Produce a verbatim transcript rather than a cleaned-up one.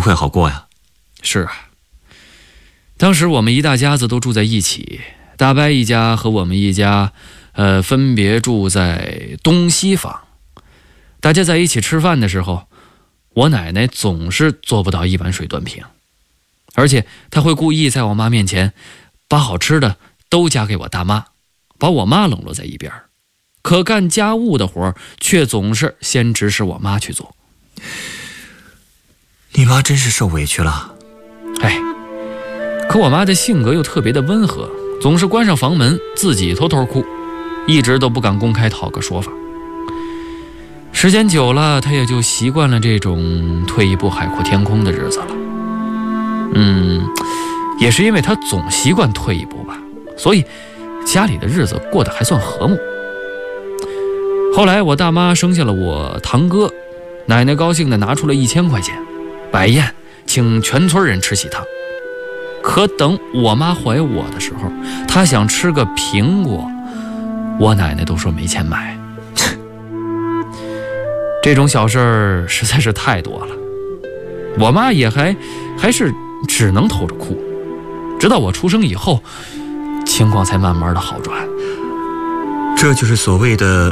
会好过呀。 是啊，当时我们一大家子都住在一起，大伯一家和我们一家呃，分别住在东西房。大家在一起吃饭的时候，我奶奶总是做不到一碗水端平，而且她会故意在我妈面前把好吃的都夹给我大妈，把我妈冷落在一边，可干家务的活却总是先指使我妈去做。 你妈真是受委屈了。 哎，可我妈的性格又特别的温和，总是关上房门自己偷偷哭，一直都不敢公开讨个说法。时间久了，她也就习惯了这种退一步海阔天空的日子了。嗯，也是因为她总习惯退一步吧，所以家里的日子过得还算和睦。后来我大妈生下了我堂哥，奶奶高兴地拿出了一千块钱摆宴，请全村人吃喜糖。可等我妈怀我的时候，她想吃个苹果，我奶奶都说没钱买。这种小事儿实在是太多了，我妈也还还是只能偷着哭，直到我出生以后，情况才慢慢的好转。 这就是所谓的